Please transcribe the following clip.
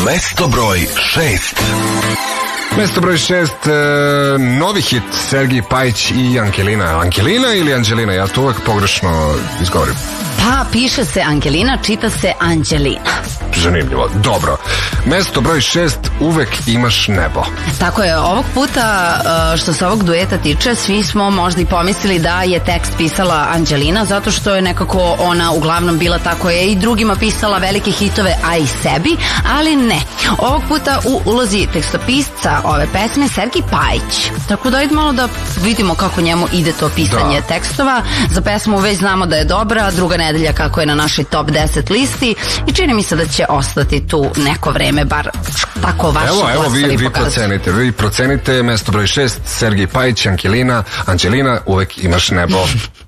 Mesto broj 6. Mesto broj 6, novi hit Sergej Pajić i Angelina. Angelina ili Angelina? Ja to uvek pogrešno izgovorim. Pa, piše se Angelina, čita se Anđelina. Zanimljivo. Dobro. Mesto broj 6, uvek imaš nebo. Tako je, ovog puta što se ovog dueta tiče, svi smo možda i pomislili da je tekst pisala Anđelina, zato što je nekako ona uglavnom bila tako je i drugima pisala velike hitove, a i sebi, ali ne. Ovog puta u ulozi tekstopisca ove pesme Sergej Pajić. Tako da idemo malo da vidimo kako njemu ide to pisanje tekstova. Za pesmu već znamo da je dobra, druga nedelja kako je na našoj top 10 listi i čini mi se da će ostati tu neko vreme, bar tako vaši glasovi pokazuju. Vi procenite mesto broj 6, Sergej Pajić, Angelina, uvek imaš nebo.